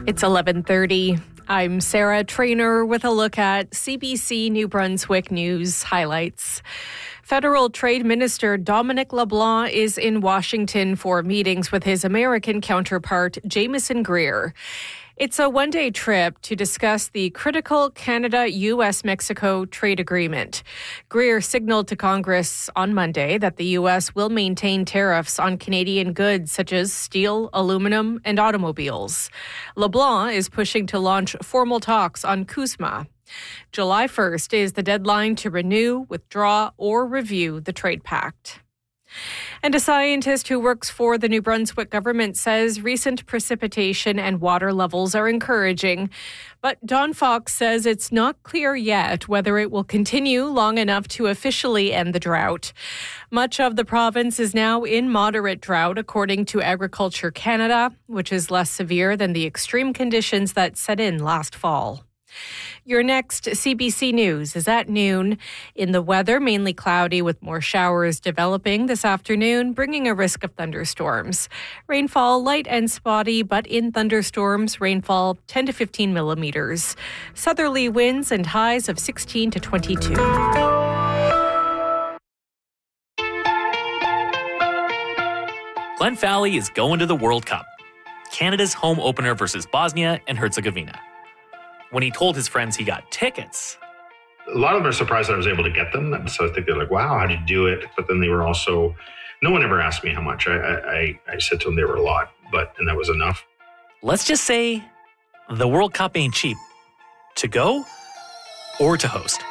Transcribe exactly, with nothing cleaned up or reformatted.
It's eleven thirty. I'm Sarah Trainer with a look at C B C New Brunswick News highlights. Federal Trade Minister Dominic LeBlanc is in Washington for meetings with his American counterpart, Jameson Greer. It's a one-day trip to discuss the critical Canada-U S Mexico trade agreement. Greer signaled to Congress on Monday that the U S will maintain tariffs on Canadian goods such as steel, aluminum, and automobiles. LeBlanc is pushing to launch formal talks on CUSMA. July first is the deadline to renew, withdraw, or review the trade pact. And a scientist who works for the New Brunswick government says recent precipitation and water levels are encouraging. But Don Fox says it's not clear yet whether it will continue long enough to officially end the drought. Much of the province is now in moderate drought, according to Agriculture Canada, which is less severe than the extreme conditions that set in last fall. Your next C B C News is at noon. In the weather, mainly cloudy with more showers developing this afternoon, bringing a risk of thunderstorms. Rainfall light and spotty, but in thunderstorms, rainfall ten to fifteen millimeters. Southerly winds and highs of sixteen to twenty-two. Glen Valley is going to the World Cup. Canada's home opener versus Bosnia and Herzegovina. When he told his friends he got tickets, a lot of them are surprised that I was able to get them. So I think they're like, wow, how did you do it? But then they were also, no one ever asked me how much. I I, I said to them they were a lot, but and that was enough. Let's just say the World Cup ain't cheap. To go or to host.